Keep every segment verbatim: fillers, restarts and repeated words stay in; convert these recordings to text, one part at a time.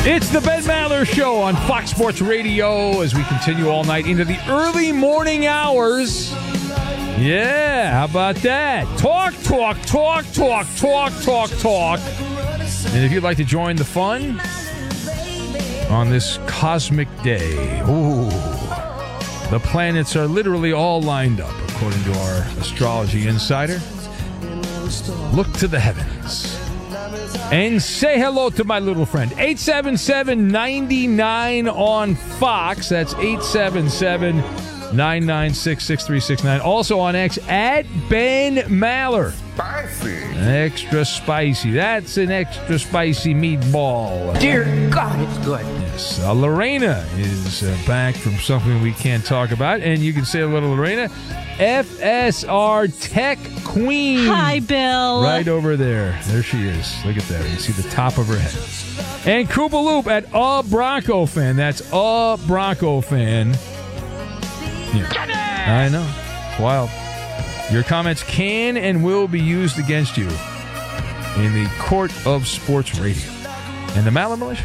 It's the Ben Maller Show on Fox Sports Radio as we continue all night into the early morning hours. Yeah, how about that? Talk, talk, talk, talk, talk, talk, talk. And if you'd like to join the fun on this cosmic day, ooh, the planets are literally all lined up, according to our astrology insider. Look to the heavens and say hello to my little friend. eight seven seven, nine nine on Fox. That's eight seven seven, nine nine six, six three six nine. Also on X, at Ben Maller. Spicy. Extra spicy. That's an extra spicy meatball. Dear God, it's good. Yes. Uh, Lorena is uh, back from something we can't talk about. And you can say hello to Lorena. F S R Tech Queen. Hi, Bill. Right over there. There she is. Look at that. You see the top of her head. And Koopa Loop at A Bronco Fan. That's A Bronco Fan. Yeah. I know. It's wild. Your comments can and will be used against you in the court of sports radio. And the Maller Militia.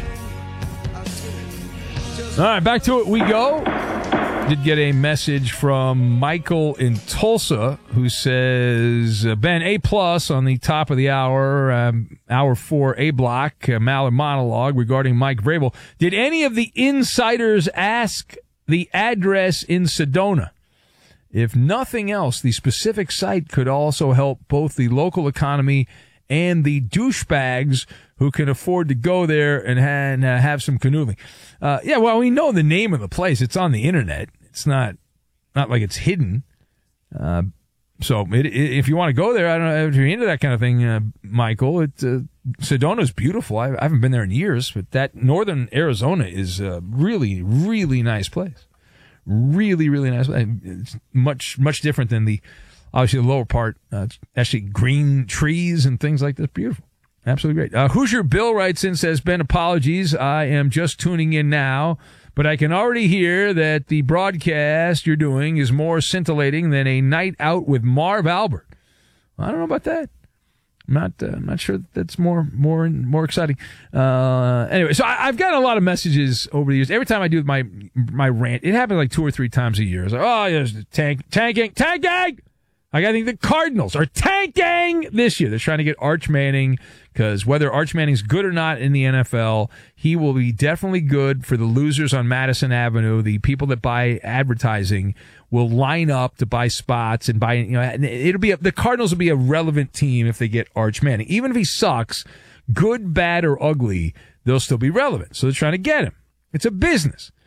All right, back to it we go. Did get a message from Michael in Tulsa who says, uh, Ben, A plus on the top of the hour, um, hour four, A block, uh, Maller monologue regarding Mike Vrabel. Did any of the insiders ask the address in Sedona? If nothing else, the specific site could also help both the local economy and the douchebags who can afford to go there and, ha- and uh, have some canoodling. Uh, yeah, well, we know the name of the place. It's on the internet. It's not not like it's hidden. Uh, so it, it, if you want to go there, I don't know if you're into that kind of thing, uh, Michael. It, uh, Sedona's beautiful. I, I haven't been there in years, but that northern Arizona is a really, really nice place. Really, really nice. It's much, much different than the, obviously, the lower part. Uh, it's actually green trees and things like this. Beautiful. Absolutely great. Uh, Hoosier Bill writes in, says, Ben, apologies. I am just tuning in now, but I can already hear that the broadcast you're doing is more scintillating than a night out with Marv Albert. I don't know about that. I'm not, uh, I'm not sure that that's more, more, more exciting. Uh, anyway, so I, I've gotten a lot of messages over the years. Every time I do my, my rant, it happens like two or three times a year. It's like, oh, there's the tank, tanking, tanking! Like, I think the Cardinals are tanking this year. They're trying to get Arch Manning because whether Arch Manning's good or not in the N F L, he will be definitely good for the losers on Madison Avenue. The people that buy advertising will line up to buy spots and buy, you know, it'll be a, the Cardinals will be a relevant team if they get Arch Manning. Even if he sucks, good, bad, or ugly, they'll still be relevant. So they're trying to get him. It's a business.